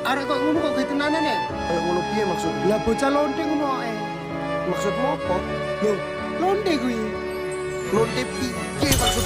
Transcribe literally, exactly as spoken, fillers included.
arek kok ngono kok tenanan ya? Kayak ngono piye maksudmu? Lah bocah lonte ngono ae. Maksudmu apa? Lho, lonte kuwi. Lonte piye maksud